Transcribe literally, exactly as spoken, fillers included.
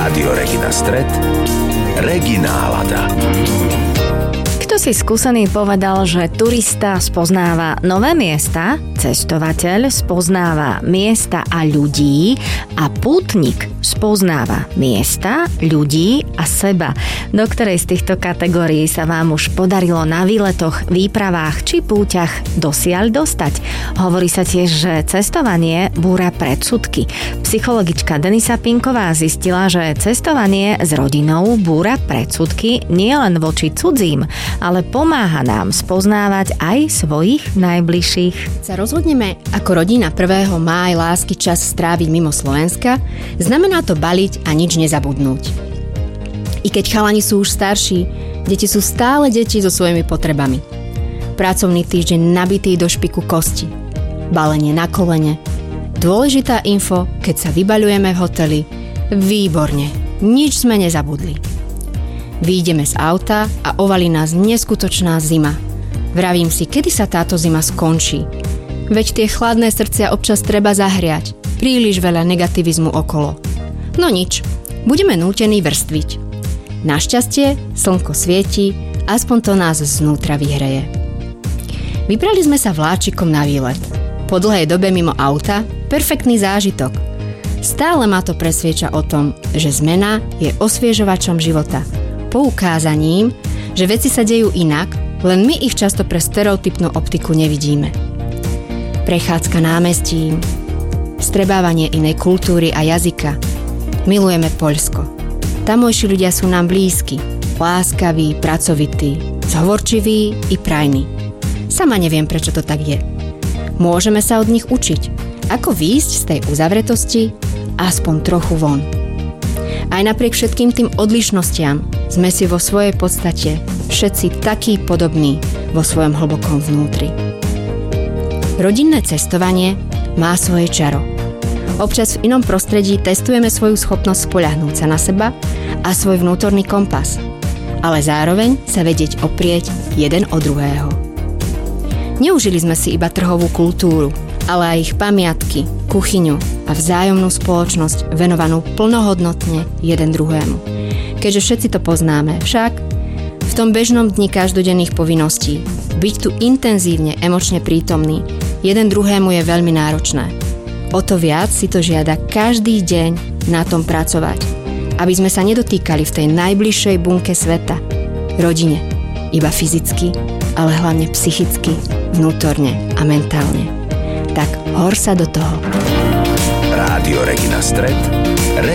Rádio Regina Stret, Regina Lada. Kto si skúsený povedal, že turista spoznáva nové miesta, cestovateľ spoznáva miesta a ľudí a pútnik spoznáva miesta, ľudí a seba. Do ktorej z týchto kategórií sa vám už podarilo na výletoch, výpravách či púťach dosiaľ dostať? Hovorí sa tiež, že cestovanie búra predsudky. Psychologička Denisa Pinková zistila, že cestovanie s rodinou búra predsudky nielen voči cudzím, ale pomáha nám spoznávať aj svojich najbližších. Sa rozhodneme ako rodina prvého mája lásky čas stráviť mimo Slovenska, znamená to baliť a nič nezabudnúť. I keď chalani sú už starší, deti sú stále deti so svojimi potrebami. Pracovný týždeň nabitý do špiku kosti. Balenie na kolene. Dôležitá info, keď sa vybaľujeme v hoteli. Výborne, nič sme nezabudli. Vyjdeme z auta a ovalí nás neskutočná zima. Vravím si, kedy sa táto zima skončí. Veď tie chladné srdcia občas treba zahriať. Príliš veľa negativizmu okolo. No nič, budeme nútení vrstviť. Našťastie, slnko svieti, aspoň to nás znútra vyhreje. Vybrali sme sa vláčikom na výlet. Po dlhej dobe mimo auta, perfektný zážitok. Stále ma to presvieča o tom, že zmena je osviežovačom života. Poukázaním, že veci sa dejú inak, len my ich často pre stereotypnú optiku nevidíme. Prechádzka námestím, strebávanie inej kultúry a jazyka. Milujeme Poľsko. Tamojší ľudia sú nám blízki, láskaví, pracovití, zhovorčiví i prajní. Sama neviem, prečo to tak je. Môžeme sa od nich učiť, ako výjsť z tej uzavretosti aspoň trochu von. Aj napriek všetkým tým odlišnostiam sme si vo svojej podstate všetci takí podobní vo svojom hlbokom vnútri. Rodinné cestovanie má svoje čaro. Občas v inom prostredí testujeme svoju schopnosť spoľahnúť sa na seba a svoj vnútorný kompas, ale zároveň sa vedieť oprieť jeden o druhého. Neužili sme si iba trhovú kultúru, ale aj ich pamiatky, kuchyňu a vzájomnú spoločnosť venovanú plnohodnotne jeden druhému. Keďže všetci to poznáme, však v tom bežnom dni každodenných povinností byť tu intenzívne emočne prítomný jeden druhému je veľmi náročné. O to viac si to žiada každý deň na tom pracovať, aby sme sa nedotýkali v tej najbližšej bunke sveta, rodine, iba fyzicky, ale hlavne psychicky, vnútorne a mentálne. Tak hor sa do toho. Rádio Regina Stret,